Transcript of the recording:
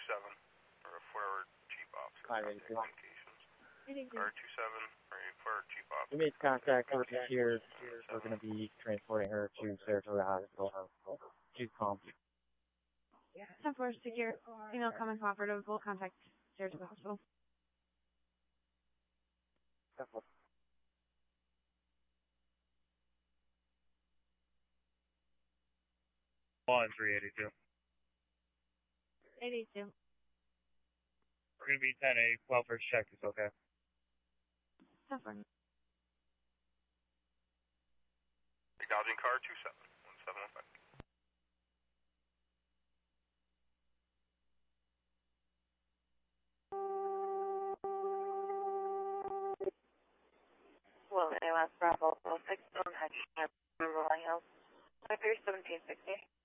or whatever chief officer. 582. Car 27, for chief officer. We made contact with her here. We're going to be transporting her to Saratoga Hospital. She's calm. 10-4 secure. Female common cooperative will contact Saratoga Hospital. 10-4. On 382. 82. We're going to be 10-8. Welfare check is okay. 10-4. Acknowledging car 27, 1715. Well, ALS Bravo 06, don't have remember else. 1760.